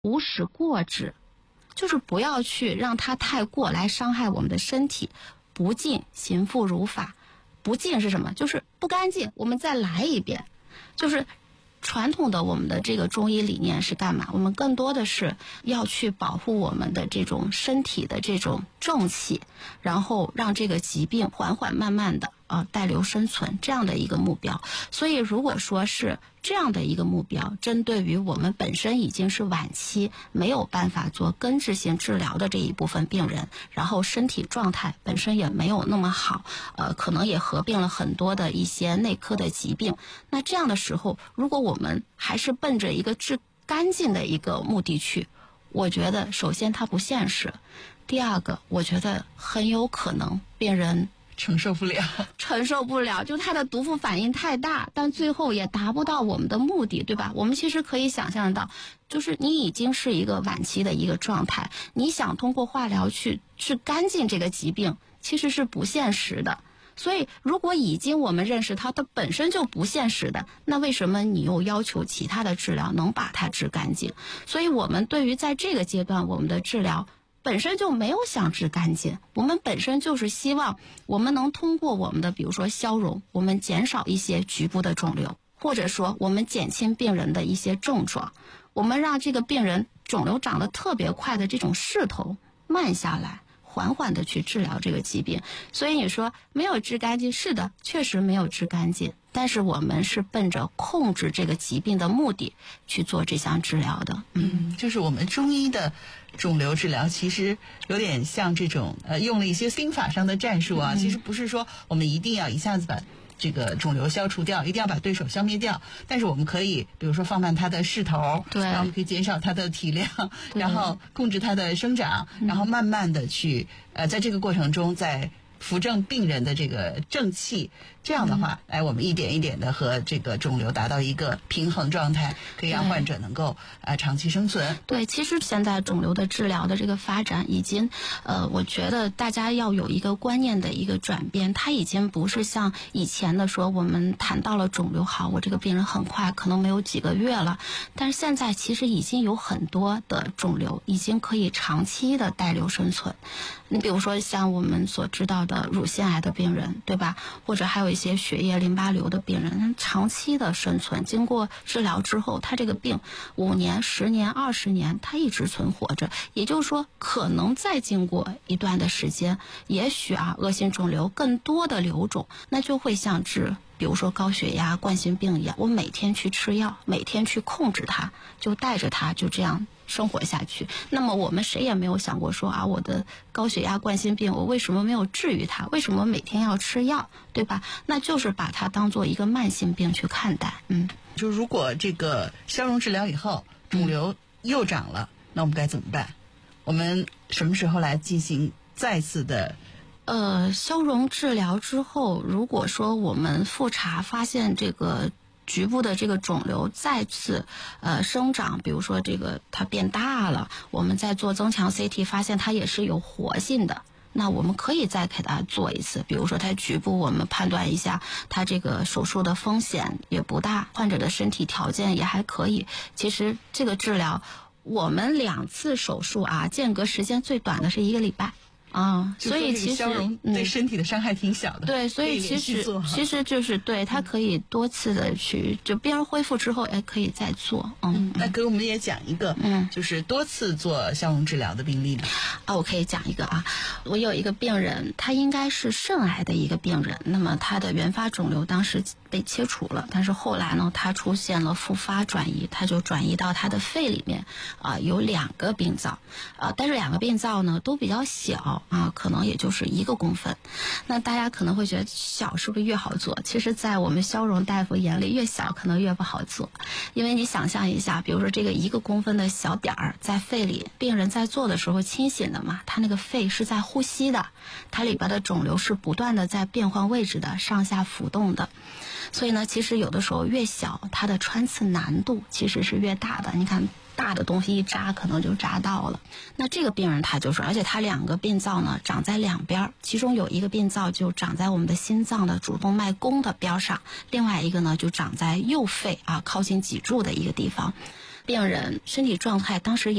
无使过之，就是不要去让它太过来伤害我们的身体。不净行复如法，不净是什么？就是不干净，我们再来一遍。就是传统的我们的这个中医理念是干嘛？我们更多的是要去保护我们的这种身体的这种正气，然后让这个疾病缓缓慢慢的带留生存，这样的一个目标。所以如果说是这样的一个目标，针对于我们本身已经是晚期没有办法做根治性治疗的这一部分病人，然后身体状态本身也没有那么好，可能也合并了很多的一些内科的疾病，那这样的时候，如果我们还是奔着一个治干净的一个目的去，我觉得首先它不现实，第二个我觉得很有可能病人承受不了， 就它的毒副反应太大，但最后也达不到我们的目的，对吧？我们其实可以想象到，就是你已经是一个晚期的一个状态，你想通过化疗去治干净这个疾病，其实是不现实的。所以如果已经我们认识它本身就不现实的，那为什么你又要求其他的治疗能把它治干净？所以我们对于在这个阶段我们的治疗本身就没有想治干净，我们本身就是希望我们能通过我们的比如说消融，我们减少一些局部的肿瘤，或者说我们减轻病人的一些症状，我们让这个病人肿瘤长得特别快的这种势头慢下来，缓缓的去治疗这个疾病。所以你说没有治干净，是的，确实没有治干净，但是我们是奔着控制这个疾病的目的去做这项治疗的。 就是我们中医的肿瘤治疗其实有点像这种用了一些兵法上的战术啊，其实不是说我们一定要一下子把这个肿瘤消除掉，一定要把对手消灭掉，但是我们可以比如说放慢它的势头， 对， 然后可以减少它的体量，然后控制它的生长，然后慢慢的去在这个过程中再扶正病人的这个正气，这样的话，我们一点一点的和这个肿瘤达到一个平衡状态，可以让患者能够长期生存。 对，其实现在肿瘤的治疗的这个发展已经我觉得大家要有一个观念的一个转变，它已经不是像以前的说我们谈到了肿瘤好，我这个病人很快可能没有几个月了，但是现在其实已经有很多的肿瘤已经可以长期的带留生存。你比如说像我们所知道的乳腺癌的病人，对吧？或者还有一些血液淋巴瘤的病人，长期的生存，经过治疗之后，他这个病5年、10年、20年，他一直存活着。也就是说，可能再经过一段的时间，也许恶性肿瘤更多的瘤种，那就会像比如说高血压、冠心病一样，我每天去吃药，每天去控制它，就带着它就这样生活下去。那么我们谁也没有想过说我的高血压、冠心病，我为什么没有治愈它？为什么每天要吃药，对吧？那就是把它当做一个慢性病去看待。 就如果这个消融治疗以后，肿瘤又长了，那我们该怎么办？我们什么时候来进行再次的消融治疗之后，如果说我们复查发现这个局部的这个肿瘤再次生长，比如说这个它变大了，我们再做增强 CT 发现它也是有活性的，那我们可以再给它做一次，比如说它局部我们判断一下它这个手术的风险也不大，患者的身体条件也还可以。其实这个治疗我们2次手术间隔时间最短的是1个礼拜所以其实消融对身体的伤害挺小的。 对，所以其实就是对它可以多次的去，就病人恢复之后可以再做。 那给我们也讲一个就是多次做消融治疗的病例呢？ 我可以讲一个我有一个病人，他应该是肾癌的一个病人，那么他的原发肿瘤当时被切除了，但是后来呢他出现了复发转移，他就转移到他的肺里面有2个病灶但是2个病灶呢都比较小可能也就是1个公分。那大家可能会觉得小是不是越好做？其实在我们消融大夫眼里，越小可能越不好做。因为你想象一下，比如说这个1个公分的小点儿在肺里，病人在做的时候清醒的嘛，他那个肺是在呼吸的，它里边的肿瘤是不断的在变换位置的，上下浮动的。所以呢，其实有的时候越小，它的穿刺难度其实是越大的。你看大的东西一扎可能就扎到了。那这个病人他就是，而且他2个病灶呢长在两边，其中有1个病灶就长在我们的心脏的主动脉弓的边上，另外一个呢就长在右肺靠近脊柱的一个地方。 病人身体状态当时也